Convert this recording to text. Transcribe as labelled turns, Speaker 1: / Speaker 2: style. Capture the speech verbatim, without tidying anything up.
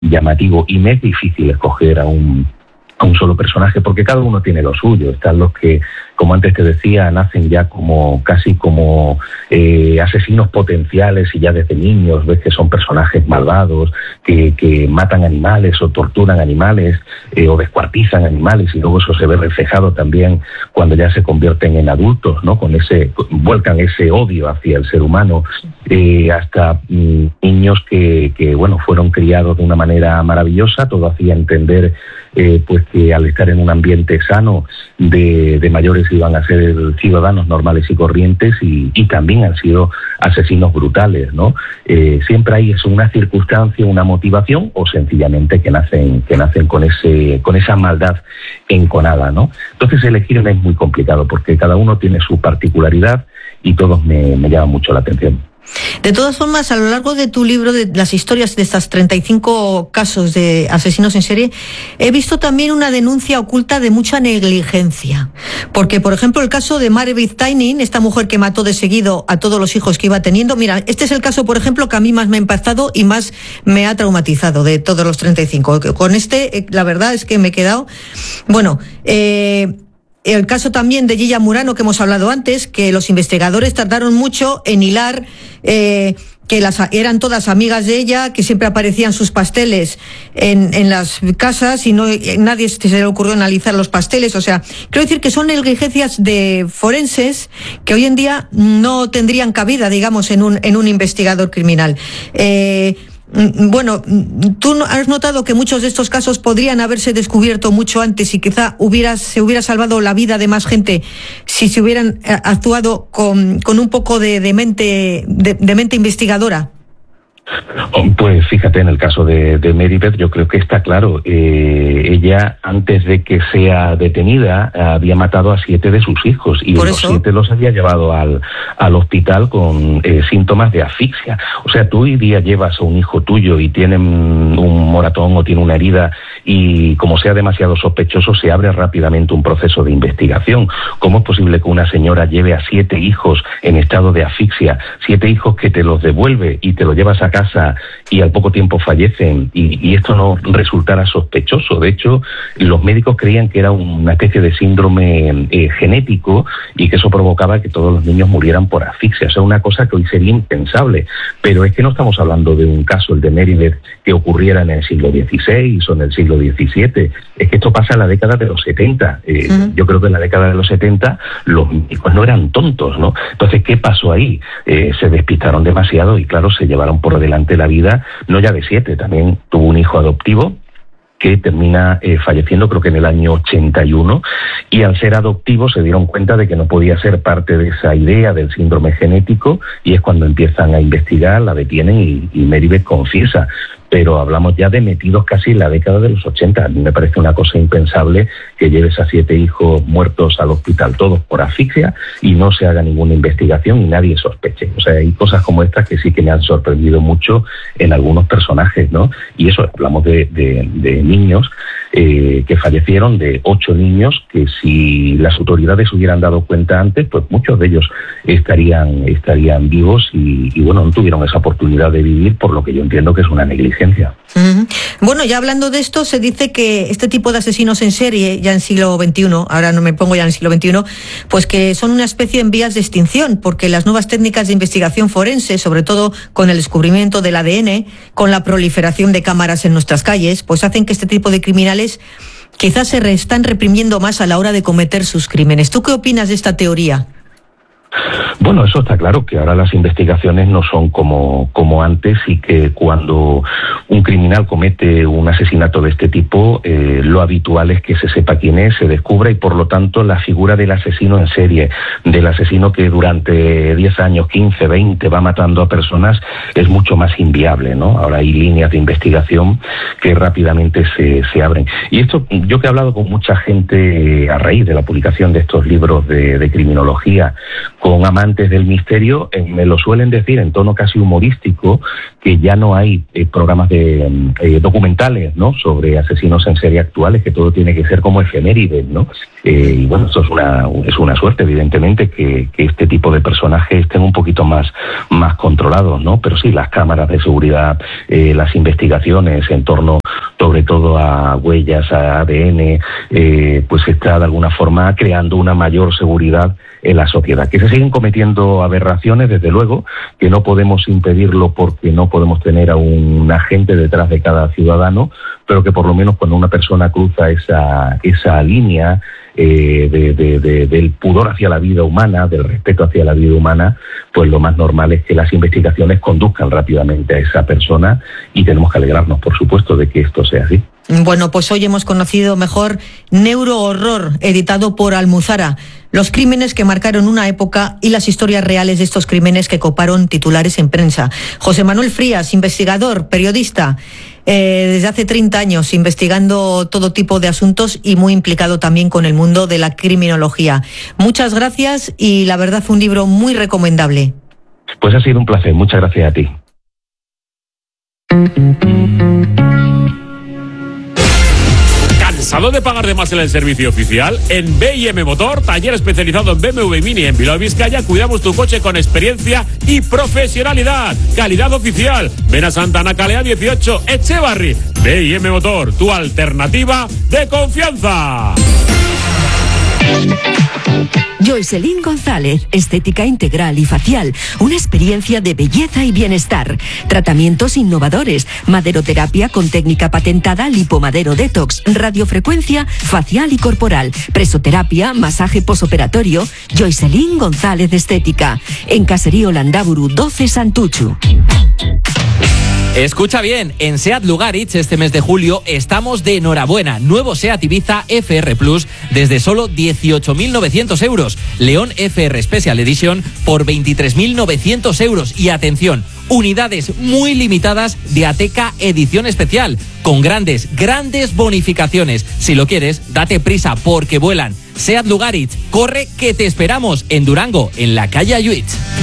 Speaker 1: llamativo, y me es difícil escoger a un, a un solo personaje, porque cada uno tiene lo suyo. Están los que, como antes te decía, nacen ya como casi como eh, asesinos potenciales, y ya desde niños ves que son personajes malvados, que, que matan animales o torturan animales eh, o descuartizan animales, y luego eso se ve reflejado también cuando ya se convierten en adultos, ¿no? Con ese, vuelcan ese odio hacia el ser humano, eh, hasta mm, niños que, que, bueno, fueron criados de una manera maravillosa. Todo hacía entender eh, pues que al estar en un ambiente sano de, de mayores iban a ser ciudadanos normales y corrientes, y, y también han sido asesinos brutales, ¿no? Eh, siempre hay eso, una circunstancia, una motivación, o sencillamente que nacen que nacen con ese con esa maldad enconada, ¿no? Entonces elegirme es muy complicado, porque cada uno tiene su particularidad y todos me, me llaman mucho la atención.
Speaker 2: De todas formas, a lo largo de tu libro, de las historias de estas treinta y cinco casos de asesinos en serie, he visto también una denuncia oculta de mucha negligencia. Porque, por ejemplo, el caso de Meredith Tynan, esta mujer que mató de seguido a todos los hijos que iba teniendo, mira, este es el caso, por ejemplo, que a mí más me ha impactado y más me ha traumatizado de todos los treinta y cinco. Con este, la verdad es que me he quedado... Bueno, eh... el caso también de Gillian Murano, que hemos hablado antes, que los investigadores tardaron mucho en hilar eh, que las eran todas amigas de ella, que siempre aparecían sus pasteles en, en las casas, y no nadie se le ocurrió analizar los pasteles. O sea, quiero decir que son negligencias de forenses que hoy en día no tendrían cabida, digamos, en un en un investigador criminal. Eh, Bueno, tú has notado que muchos de estos casos podrían haberse descubierto mucho antes, y quizá hubieras, se hubiera salvado la vida de más gente si se hubieran actuado con, con un poco de, de mente de, de mente investigadora.
Speaker 1: Pues fíjate, en el caso de, de Meredith, yo creo que está claro. Eh, ella, antes de que sea detenida, había matado a siete de sus hijos, y los siete los había llevado al, al hospital con eh, síntomas de asfixia. O sea, tú hoy día llevas a un hijo tuyo y tiene un moratón o tiene una herida, y como sea demasiado sospechoso, se abre rápidamente un proceso de investigación. ¿Cómo es posible que una señora lleve a siete hijos en estado de asfixia, siete hijos que te los devuelve y te los llevas a casa, y al poco tiempo fallecen, y, y esto no resultara sospechoso? De hecho, los médicos creían que era una especie de síndrome eh, genético, y que eso provocaba que todos los niños murieran por asfixia. O sea, una cosa que hoy sería impensable. Pero es que no estamos hablando de un caso, el de Meredith, que ocurriera en el siglo dieciséis o en el siglo diecisiete. Es que esto pasa en la década de los setenta. Eh, uh-huh. Yo creo que en la década de los setenta los médicos no eran tontos, ¿no? Entonces, ¿qué pasó ahí? Eh, se despistaron demasiado, y claro, se llevaron por delante la vida, no ya de siete, también tuvo un hijo adoptivo que termina eh, falleciendo, creo que en el año ochenta y uno, y al ser adoptivo se dieron cuenta de que no podía ser parte de esa idea del síndrome genético, y es cuando empiezan a investigar, la detienen, y, y Meredith confiesa. Pero hablamos ya de metidos casi en la década de los ochenta. A mí me parece una cosa impensable que lleves a siete hijos muertos al hospital, todos por asfixia, y no se haga ninguna investigación y nadie sospeche. O sea, hay cosas como estas que sí que me han sorprendido mucho en algunos personajes, ¿no? Y eso, hablamos de, de, de niños eh, que fallecieron, de ocho niños que, si las autoridades hubieran dado cuenta antes, pues muchos de ellos estarían, estarían vivos, y, y bueno, no tuvieron esa oportunidad de vivir, por lo que yo entiendo que es una negligencia.
Speaker 2: Uh-huh. Bueno, ya hablando de esto, se dice que este tipo de asesinos en serie, ya en siglo veintiuno, ahora no me pongo ya en el siglo veintiuno, pues que son una especie en vías de extinción, porque las nuevas técnicas de investigación forense, sobre todo con el descubrimiento del A D N, con la proliferación de cámaras en nuestras calles, pues hacen que este tipo de criminales quizás se re- están reprimiendo más a la hora de cometer sus crímenes. ¿Tú qué opinas de esta teoría?
Speaker 1: Bueno, eso está claro, que ahora las investigaciones no son como, como antes, y que cuando un criminal comete un asesinato de este tipo, eh, lo habitual es que se sepa quién es, se descubra, y por lo tanto la figura del asesino en serie, del asesino que durante diez años, quince, veinte va matando a personas, es mucho más inviable, ¿no? Ahora hay líneas de investigación que rápidamente se, se abren. Y esto, yo que he hablado con mucha gente a raíz de la publicación de estos libros de, de criminología, con amantes del misterio, eh, me lo suelen decir en tono casi humorístico, que ya no hay eh, programas de eh, documentales, ¿no?, sobre asesinos en serie actuales, que todo tiene que ser como efemérides, ¿no? Eh, y bueno, esto es una es una suerte, evidentemente, que, que este tipo de personajes estén un poquito más, más controlados, ¿no? Pero sí, las cámaras de seguridad, eh, las investigaciones en torno sobre todo a huellas, a A D N, eh, pues está de alguna forma creando una mayor seguridad en la sociedad. Que se siguen cometiendo aberraciones, desde luego, que no podemos impedirlo porque no podemos tener a un agente detrás de cada ciudadano, pero que por lo menos cuando una persona cruza esa, esa línea eh, de, de, de, del pudor hacia la vida humana, del respeto hacia la vida humana, pues lo más normal es que las investigaciones conduzcan rápidamente a esa persona, y tenemos que alegrarnos, por supuesto, de que esto sea así.
Speaker 2: Bueno, pues hoy hemos conocido mejor Neurohorror, editado por Almuzara. Los crímenes que marcaron una época y las historias reales de estos crímenes que coparon titulares en prensa. José Manuel Frías, investigador, periodista, eh, desde hace treinta años investigando todo tipo de asuntos y muy implicado también con el mundo de la criminología. Muchas gracias, y la verdad fue un libro muy recomendable.
Speaker 1: Pues ha sido un placer, muchas gracias a ti.
Speaker 3: ¿Cansado de pagar de más en el servicio oficial? En B y M Motor, taller especializado en B M W Mini en Bilbao, Vizcaya, cuidamos tu coche con experiencia y profesionalidad. Calidad oficial. Ven a Santana Calea dieciocho, Echevarri. B y M Motor, tu alternativa de confianza.
Speaker 4: Joycelyn González, estética integral y facial, una experiencia de belleza y bienestar. Tratamientos innovadores, maderoterapia con técnica patentada, lipomadero detox, radiofrecuencia facial y corporal, presoterapia, masaje posoperatorio. Joycelyn González Estética, en Caserío Landaburu doce Santuchu.
Speaker 5: Escucha bien, en SEAT Lugaritz este mes de julio estamos de enhorabuena. Nuevo SEAT Ibiza F R Plus desde solo dieciocho mil novecientos euros. León F R Special Edition por veintitrés mil novecientos euros. Y atención, unidades muy limitadas de Ateca Edición Especial, con grandes, grandes bonificaciones. Si lo quieres, date prisa porque vuelan. SEAT Lugaritz, corre que te esperamos en Durango, en la calle Ayuitz.